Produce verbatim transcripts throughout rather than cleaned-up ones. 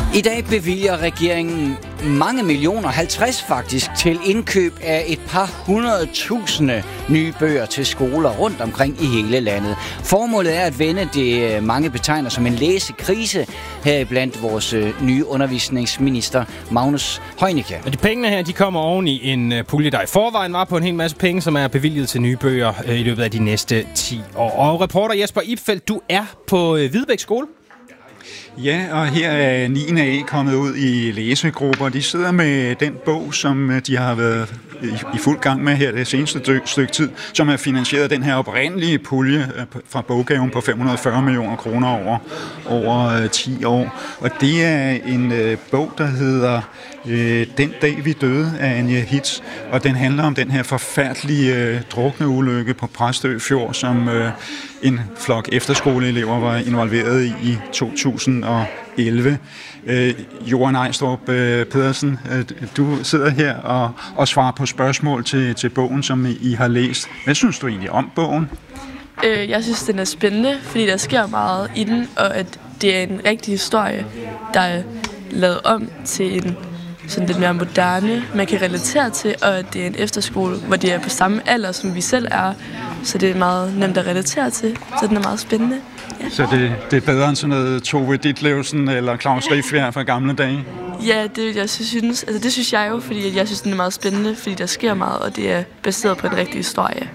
I dag bevilger regeringen mange millioner, halvtreds faktisk, til indkøb af et par hundrede tusinde nye bøger til skoler rundt omkring i hele landet. Formålet er at vende det, mange betegner som en læsekrise, heriblandt vores nye undervisningsminister Magnus Heunicke. Og de pengene her, de kommer oven i en pulje, der i forvejen var på en hel masse penge, som er bevilget til nye bøger i løbet af de næste ti år. Og reporter Jesper Ibfeldt, du er på Hvidebæk Skole. Ja, og her er niende A kommet ud i læsegrupper. De sidder med den bog, som de har været i fuld gang med her det seneste stykke tid, som er finansieret af den her oprindelige pulje fra boggaven på fem hundrede og fyrre millioner kroner over, over ti år. Og det er en øh, bog, der hedder øh, Den dag vi døde af Anja Hitz, og den handler om den her forfærdelige øh, drukneulykke på Præstø Fjord, som øh, en flok efterskoleelever var involveret i i to tusind og elleve. Øh, Johan Ejstrup øh, Pedersen, øh, du sidder her og, og svarer på spørgsmål til, til bogen, som I, I har læst. Hvad synes du egentlig om bogen? Øh, jeg synes, den er spændende, fordi der sker meget i den, og at det er en rigtig historie, der er lavet om til en sådan lidt mere moderne, man kan relatere til, og det er en efterskole, hvor de er på samme alder, som vi selv er, så det er meget nemt at relatere til, så den er meget spændende. Ja. Så det, det er bedre end sådan noget Tove Ditlevsen eller Claus Riffbjerg fra gamle dage? Ja, det, jeg synes, altså det synes jeg jo, fordi jeg synes, den er meget spændende, fordi der sker meget, og det er baseret på en rigtig historie.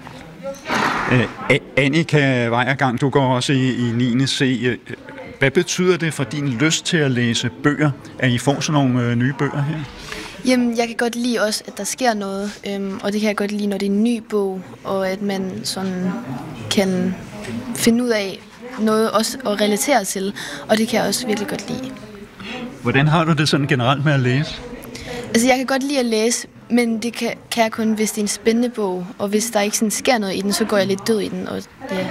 Æ, Annika Weiergang, du går også i, i niende C. Hvad betyder det for din lyst til at læse bøger, at I får sådan nogle øh, nye bøger her? Jamen, jeg kan godt lide også, at der sker noget, øhm, og det kan jeg godt lide, når det er en ny bog, og at man sådan kan finde ud af noget også at relatere til, og det kan jeg også virkelig godt lide. Hvordan har du det sådan generelt med at læse? Altså, jeg kan godt lide at læse, men det kan, kan jeg kun, hvis det er en spændende bog, og hvis der ikke sådan sker noget i den, så går jeg lidt død i den, og ja.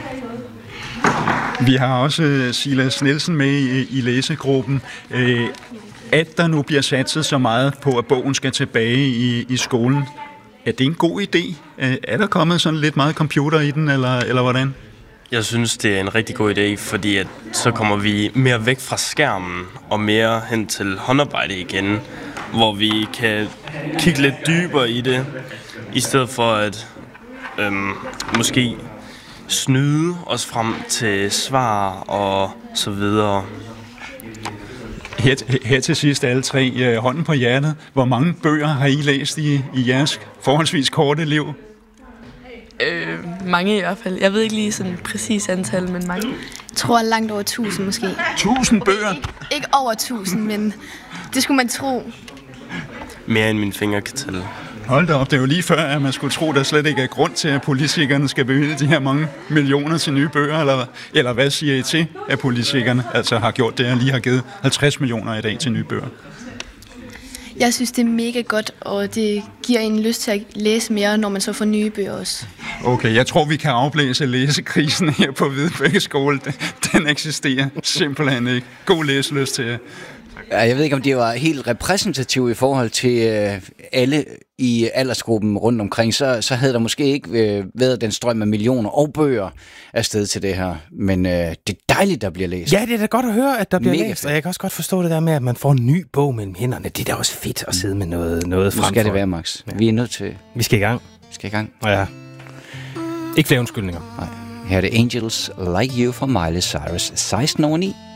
Vi har også Silas Nielsen med i, i læsegruppen. Øh, at der nu bliver satset så meget på, at bogen skal tilbage i, i skolen, er det en god idé? Er der kommet sådan lidt meget computer i den, eller, eller hvordan? Jeg synes, det er en rigtig god idé, fordi at så kommer vi mere væk fra skærmen og mere hen til håndarbejde igen, hvor vi kan kigge lidt dybere i det, i stedet for at øhm, måske snyde os frem til svar og så videre. Her, her til sidst alle tre, øh, hånden på hjertet. Hvor mange bøger har I læst i, i jeres forholdsvis korte liv? Øh, mange i hvert fald. Jeg ved ikke lige sådan præcis antal, men mange. Jeg tror langt over tusind måske. Tusind bøger? Ikke, ikke over tusind, men det skulle man tro. Mere end mine fingre kan tælle. Hold da op, det er jo lige før, at man skulle tro, der slet ikke er grund til, at politikerne skal bevilge de her mange millioner til nye bøger, eller, eller hvad siger I til, at politikerne altså har gjort det, og lige har givet halvtreds millioner i dag til nye bøger? Jeg synes, det er mega godt, og det giver en lyst til at læse mere, når man så får nye bøger også. Okay, jeg tror, vi kan afblæse læsekrisen her på Hvidebæk Skole. Den eksisterer simpelthen ikke. God læselyst til jer. Jeg ved ikke, om det var helt repræsentativt i forhold til øh, alle i aldersgruppen rundt omkring, så, så havde der måske ikke øh, været den strøm af millioner og bøger afsted til det her. Men øh, det er dejligt, der bliver læst. Ja, det er da godt at høre, at der bliver Mega læst. fedt. Og jeg kan også godt forstå det der med, at man får en ny bog mellem hænderne. Det er da også fedt at sidde med noget, noget Nu frem skal for. det være, Max. Ja. Vi er nødt til... Vi skal i gang. Vi skal i gang. Ja. Ikke flere undskyldninger. Nej. Her er det Angels Like You fra Miley Cyrus. seksten over ni.